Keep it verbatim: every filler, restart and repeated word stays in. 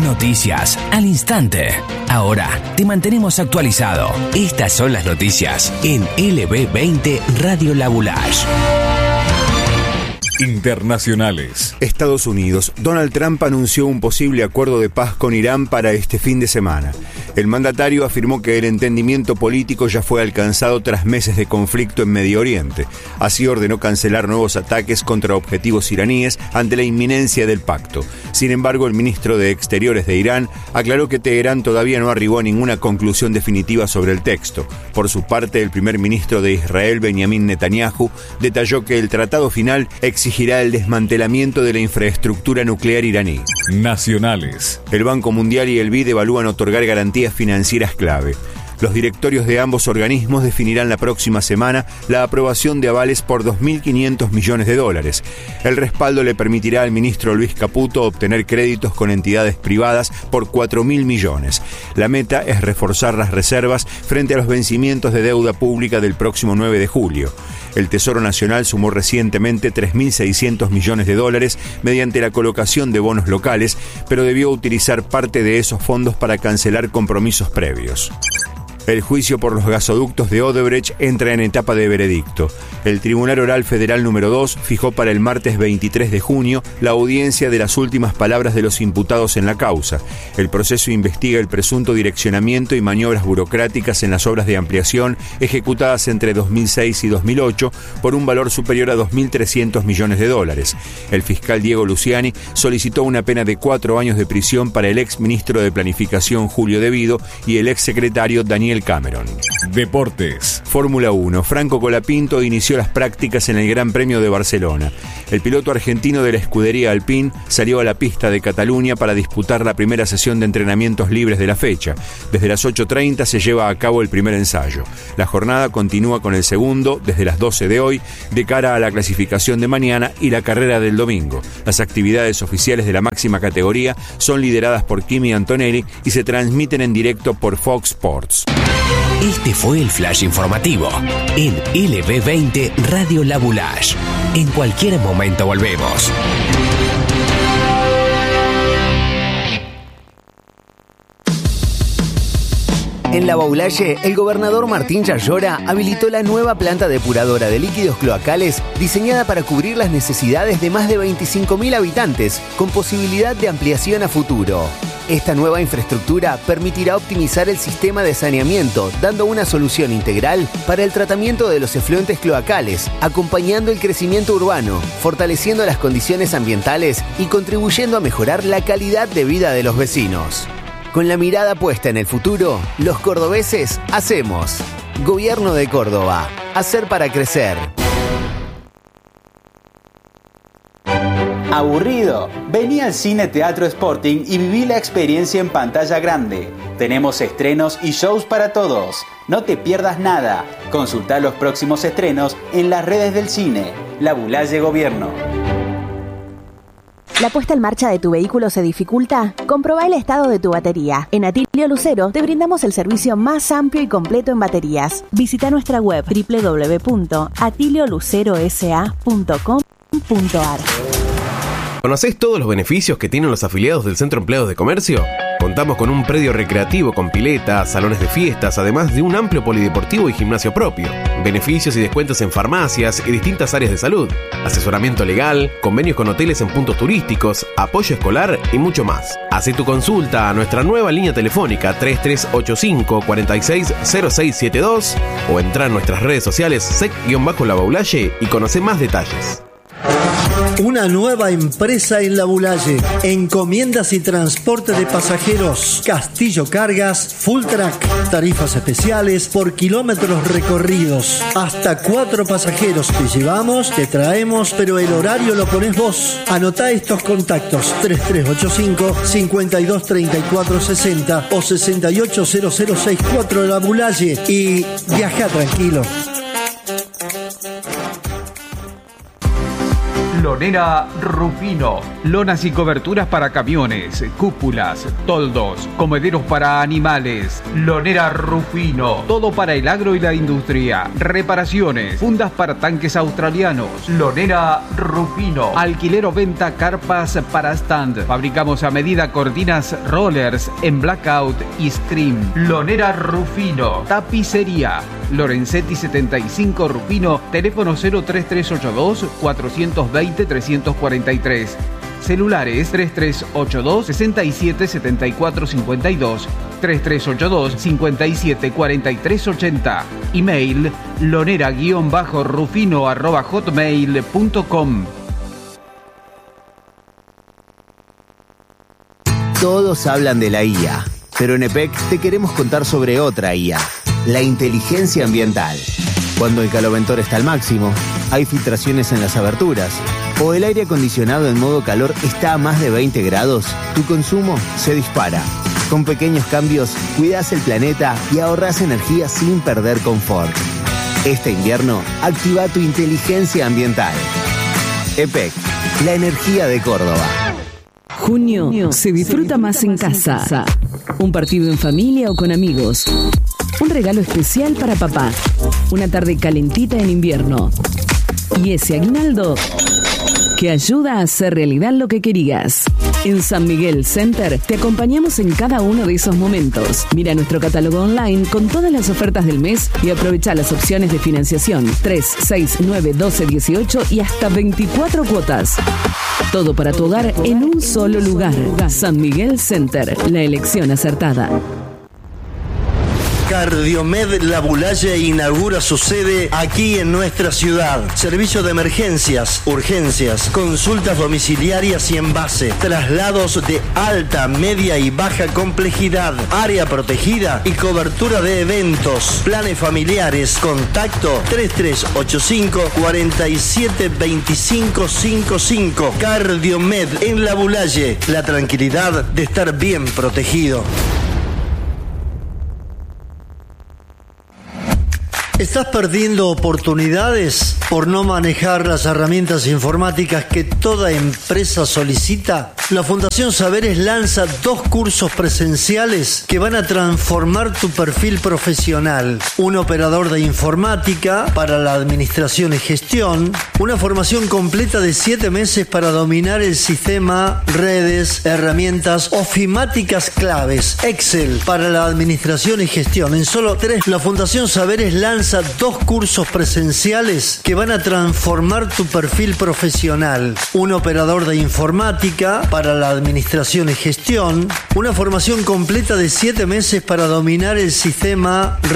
Noticias al instante. Ahora te mantenemos actualizado. Estas son las noticias en L B veinte Radio La Boulage. Internacionales. Estados Unidos. Donald Trump anunció un posible acuerdo de paz con Irán para este fin de semana. El mandatario afirmó que el entendimiento político ya fue alcanzado tras meses de conflicto en Medio Oriente. Así ordenó cancelar nuevos ataques contra objetivos iraníes ante la inminencia del pacto. Sin embargo, el ministro de Exteriores de Irán aclaró que Teherán todavía no arribó a ninguna conclusión definitiva sobre el texto. Por su parte, el primer ministro de Israel, Benjamin Netanyahu, detalló que el tratado final exigirá el desmantelamiento de la infraestructura nuclear iraní. Nacionales. El Banco Mundial y el B I D evalúan otorgar garantías financieras clave. Los directorios de ambos organismos definirán la próxima semana la aprobación de avales por dos mil quinientos millones de dólares. El respaldo le permitirá al ministro Luis Caputo obtener créditos con entidades privadas por cuatro mil millones. La meta es reforzar las reservas frente a los vencimientos de deuda pública del próximo nueve de julio. El Tesoro Nacional sumó recientemente tres mil seiscientos millones de dólares mediante la colocación de bonos locales, pero debió utilizar parte de esos fondos para cancelar compromisos previos. El juicio por los gasoductos de Odebrecht entra en etapa de veredicto. El Tribunal Oral Federal número dos fijó para el martes veintitrés de junio la audiencia de las últimas palabras de los imputados en la causa. El proceso investiga el presunto direccionamiento y maniobras burocráticas en las obras de ampliación ejecutadas entre dos mil seis y dos mil ocho por un valor superior a dos mil trescientos millones de dólares. El fiscal Diego Luciani solicitó una pena de cuatro años de prisión para el ex ministro de Planificación Julio De Vido y el ex secretario Daniel Cameron. Deportes. Fórmula uno. Franco Colapinto inició las prácticas en el Gran Premio de Barcelona. El piloto argentino de la escudería Alpine salió a la pista de Cataluña para disputar la primera sesión de entrenamientos libres de la fecha. Desde las ocho treinta se lleva a cabo el primer ensayo. La jornada continúa con el segundo, desde las doce de hoy, de cara a la clasificación de mañana y la carrera del domingo. Las actividades oficiales de la máxima categoría son lideradas por Kimi Antonelli y se transmiten en directo por Fox Sports. Este fue el flash informativo en L B veinte Radio La Boulage. En cualquier momento volvemos. En La Boulaye, el gobernador Martín Yayora habilitó la nueva planta depuradora de líquidos cloacales diseñada para cubrir las necesidades de más de veinticinco mil habitantes, con posibilidad de ampliación a futuro. Esta nueva infraestructura permitirá optimizar el sistema de saneamiento, dando una solución integral para el tratamiento de los efluentes cloacales, acompañando el crecimiento urbano, fortaleciendo las condiciones ambientales y contribuyendo a mejorar la calidad de vida de los vecinos. Con la mirada puesta en el futuro, los cordobeses hacemos. Gobierno de Córdoba. Hacer para crecer. ¿Aburrido? Vení al Cine Teatro Sporting y viví la experiencia en pantalla grande. Tenemos estrenos y shows para todos. No te pierdas nada. Consultá los próximos estrenos en las redes del cine. La Boulaye Gobierno. ¿La puesta en marcha de tu vehículo se dificulta? Comprobá el estado de tu batería. En Atilio Lucero te brindamos el servicio más amplio y completo en baterías. Visita nuestra web doble u doble u doble u punto atilio lucero s a punto com punto a r. ¿Conocés todos los beneficios que tienen los afiliados del Centro Empleados de Comercio? Contamos con un predio recreativo con piletas, salones de fiestas, además de un amplio polideportivo y gimnasio propio. Beneficios y descuentos en farmacias y distintas áreas de salud. Asesoramiento legal, convenios con hoteles en puntos turísticos, apoyo escolar y mucho más. Hacé tu consulta a nuestra nueva línea telefónica tres tres ocho cinco, cuatro seis cero seis siete dos o entra en nuestras redes sociales sec-la Boulaye y conoce más detalles. Una nueva empresa en La Boulaye. Encomiendas y transporte de pasajeros. Castillo Cargas, Full Track. Tarifas especiales por kilómetros recorridos. Hasta cuatro pasajeros te llevamos, te traemos, pero el horario lo pones vos. Anotá estos contactos: tres tres ocho cinco, cinco dos tres cuatro seis cero o seis ocho cero cero seis cuatro de La Boulaye y viaja tranquilo. Lonera Rufino, lonas y coberturas para camiones, cúpulas, toldos, comederos para animales. Lonera Rufino, todo para el agro y la industria. Reparaciones, fundas para tanques australianos. Lonera Rufino, alquiler o venta carpas para stand. Fabricamos a medida cortinas rollers en blackout y scream. Lonera Rufino, tapicería. Lorenzetti setenta y cinco Rufino, teléfono cero tres tres ocho dos, cuatro dos cero, tres cuatro tres. Celulares tres tres ocho dos, seis siete siete cuatro cinco dos, tres tres ocho dos, cinco siete cuatro tres ocho cero. Email lonera-rufino arroba hotmail punto com. Todos hablan de la I A, pero en E P E C te queremos contar sobre otra I A, la inteligencia ambiental. Cuando el caloventor está al máximo, hay filtraciones en las aberturas, o el aire acondicionado en modo calor está a más de veinte grados, tu consumo se dispara. Con pequeños cambios, cuidas el planeta y ahorras energía sin perder confort. Este invierno, activa tu inteligencia ambiental. E P E C, la energía de Córdoba. Junio se disfruta más en casa. Un partido en familia o con amigos. Un regalo especial para papá. Una tarde calentita en invierno. Y ese aguinaldo que ayuda a hacer realidad lo que querías. En San Miguel Center te acompañamos en cada uno de esos momentos. Mira nuestro catálogo online con todas las ofertas del mes y aprovecha las opciones de financiación tres, seis, nueve, doce, dieciocho y hasta veinticuatro cuotas. Todo para tu hogar en un solo lugar. San Miguel Center, la elección acertada. Cardiomed Labulaye inaugura su sede aquí en nuestra ciudad. Servicio de emergencias, urgencias, consultas domiciliarias y en base, traslados de alta, media y baja complejidad, área protegida y cobertura de eventos, planes familiares. Contacto tres tres ocho cinco, cuatro siete dos cinco cinco cinco. Cardiomed en Labulaye, la tranquilidad de estar bien protegido. ¿Estás perdiendo oportunidades por no manejar las herramientas informáticas que toda empresa solicita? La Fundación Saberes lanza dos cursos presenciales que van a transformar tu perfil profesional. Un operador de informática para la administración y gestión. Una formación completa de siete meses para dominar el sistema, redes, herramientas ofimáticas claves. Excel para la administración y gestión. En solo tres, la Fundación Saberes lanza dos cursos presenciales que van a transformar tu perfil profesional. Un operador de informática para la administración y gestión. Una formación completa de siete meses para dominar el sistema,